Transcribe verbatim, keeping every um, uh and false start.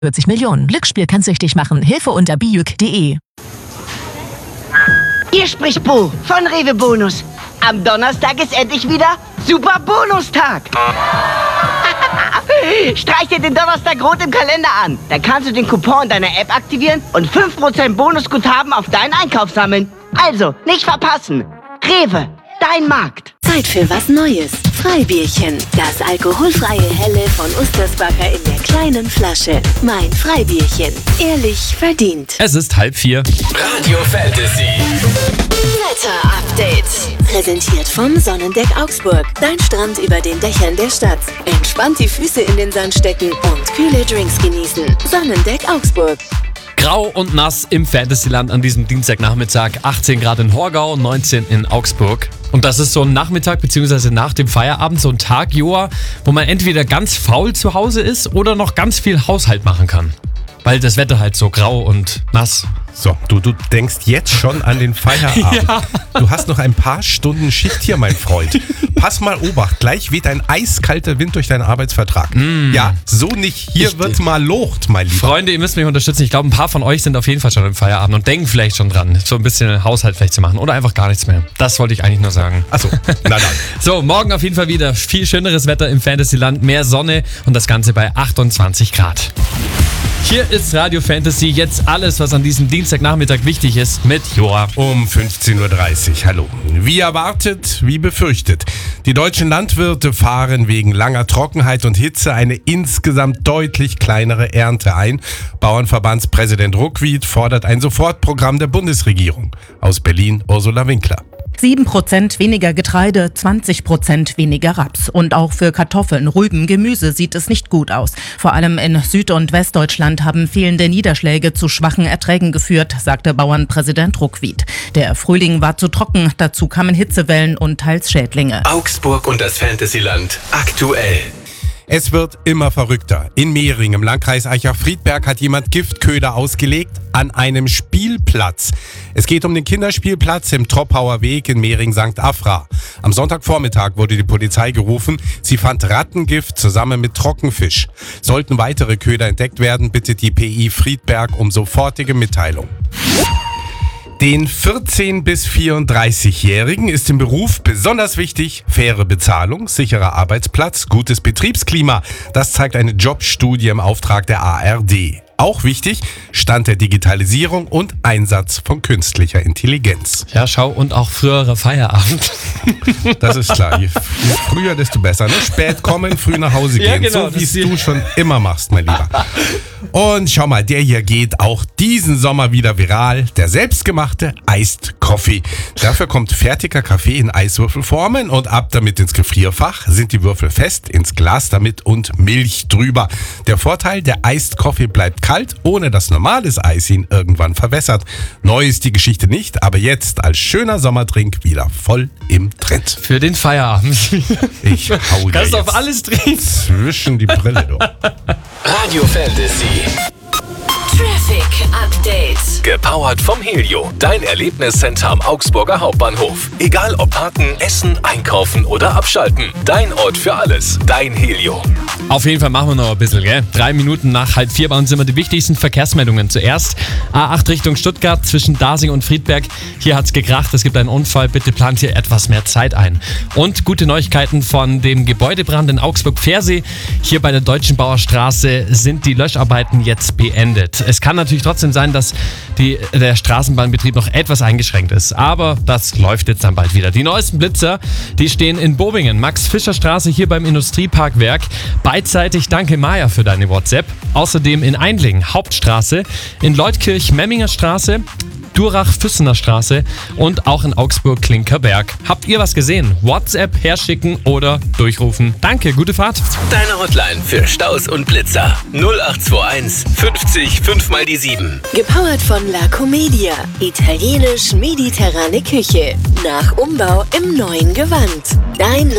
vierzig Millionen. Glücksspiel kann süchtig machen. Hilfe unter biuk punkt de. Hier spricht Bo von Rewe Bonus. Am Donnerstag ist endlich wieder Super Bonustag. Streich dir den Donnerstag rot im Kalender an. Dann kannst du den Coupon deiner App aktivieren und fünf Prozent Bonusguthaben auf deinen Einkauf sammeln. Also, nicht verpassen. Rewe, dein Markt. Zeit für was Neues. Freibierchen. Das alkoholfreie Helle von Ustersbacher in der kleinen Flasche. Mein Freibierchen. Ehrlich verdient. Es ist halb vier. Radio Fantasy. Wetter-Update. Präsentiert vom Sonnendeck Augsburg. Dein Strand über den Dächern der Stadt. Entspannt die Füße in den Sand stecken und kühle Drinks genießen. Sonnendeck Augsburg. Grau und nass im Fantasyland an diesem Dienstagnachmittag. achtzehn Grad in Horgau, neunzehn in Augsburg. Und das ist so ein Nachmittag bzw. nach dem Feierabend, so ein Tag, Joa, wo man entweder ganz faul zu Hause ist oder noch ganz viel Haushalt machen kann. Weil das Wetter halt so grau und nass. So, du, du denkst jetzt schon an den Feierabend. Ja. Du hast noch ein paar Stunden Schicht hier, mein Freund. Pass mal Obacht, gleich weht ein eiskalter Wind durch deinen Arbeitsvertrag. Mm. Ja, so nicht. Hier ich, wird's mal locht, mein Lieber. Freunde, ihr müsst mich unterstützen. Ich glaube, ein paar von euch sind auf jeden Fall schon im Feierabend und denken vielleicht schon dran, so ein bisschen Haushalt vielleicht zu machen oder einfach gar nichts mehr. Das wollte ich eigentlich nur sagen. Achso, na dann. So, morgen auf jeden Fall wieder viel schöneres Wetter im Fantasyland, mehr Sonne und das Ganze bei achtundzwanzig Grad. Hier ist Radio Fantasy, jetzt alles, was an diesem Dienstagnachmittag wichtig ist, mit Joa. Um fünfzehn Uhr dreißig, hallo. Wie erwartet, wie befürchtet. Die deutschen Landwirte fahren wegen langer Trockenheit und Hitze eine insgesamt deutlich kleinere Ernte ein. Bauernverbandspräsident Ruckwied fordert ein Sofortprogramm der Bundesregierung. Aus Berlin, Ursula Winkler. sieben Prozent weniger Getreide, zwanzig Prozent weniger Raps. Und auch für Kartoffeln, Rüben, Gemüse sieht es nicht gut aus. Vor allem in Süd- und Westdeutschland haben fehlende Niederschläge zu schwachen Erträgen geführt, sagte Bauernpräsident Ruckwied. Der Frühling war zu trocken, dazu kamen Hitzewellen und teils Schädlinge. Augsburg und das Fantasyland aktuell. Es wird immer verrückter. In Mehring im Landkreis Aichach-Friedberg hat jemand Giftköder ausgelegt an einem Spielplatz. Es geht um den Kinderspielplatz im Troppauer Weg in Mehring-Sankt Afra. Am Sonntagvormittag wurde die Polizei gerufen. Sie fand Rattengift zusammen mit Trockenfisch. Sollten weitere Köder entdeckt werden, bittet die P I Friedberg um sofortige Mitteilung. Den vierzehn- bis vierunddreißigjährigen ist im Beruf besonders wichtig faire Bezahlung, sicherer Arbeitsplatz, gutes Betriebsklima. Das zeigt eine Jobstudie im Auftrag der A R D. Auch wichtig, Stand der Digitalisierung und Einsatz von künstlicher Intelligenz. Ja, schau, und auch früherer Feierabend. Das ist klar. Je früher, desto besser. Ne? Spät kommen, früh nach Hause gehen. Ja, genau, so wie es du schon immer machst, mein Lieber. Und schau mal, der hier geht auch diesen Sommer wieder viral. Der selbstgemachte Iced Coffee. Dafür kommt fertiger Kaffee in Eiswürfelformen und ab damit ins Gefrierfach. Sind die Würfel fest, ins Glas damit und Milch drüber. Der Vorteil, der Iced Coffee bleibt kalt, ohne dass normales Eis ihn irgendwann verwässert. Neu ist die Geschichte nicht, aber jetzt als schöner Sommerdrink wieder voll im Trend. Für den Feierabend. Ich hau dir Kannst jetzt auf alles drehen. zwischen die Brille, du. Radio Fantasy. Traffic Update. Gepowert vom Helio. Dein Erlebniscenter am Augsburger Hauptbahnhof. Egal ob parken, essen, einkaufen oder abschalten. Dein Ort für alles. Dein Helio. Auf jeden Fall machen wir noch ein bisschen, gell? Drei Minuten nach halb vier bei uns immer die wichtigsten Verkehrsmeldungen. Zuerst A acht Richtung Stuttgart zwischen Dasing und Friedberg. Hier hat's gekracht, es gibt einen Unfall. Bitte plant hier etwas mehr Zeit ein. Und gute Neuigkeiten von dem Gebäudebrand in Augsburg-Pfersee. Hier bei der Deutschen Bauer Straße sind die Löscharbeiten jetzt beendet. Es kann natürlich trotzdem sein, dass die, der Straßenbahnbetrieb noch etwas eingeschränkt ist. Aber das läuft jetzt dann bald wieder. Die neuesten Blitzer, die stehen in Bobingen. Max-Fischer-Straße hier beim Industrieparkwerk. Beidseitig danke Maja für deine WhatsApp. Außerdem in Eindling, Hauptstraße. In Leutkirch, Memminger Straße. Durach-Füssener Straße und auch in Augsburg-Klinkerberg. Habt ihr was gesehen? WhatsApp herschicken oder durchrufen. Danke, gute Fahrt. Deine Hotline für Staus und Blitzer. null acht zwei eins fünfzig fünf mal die sieben. Gepowert von La Comedia. Italienisch-mediterrane Küche. Nach Umbau im neuen Gewand. Dein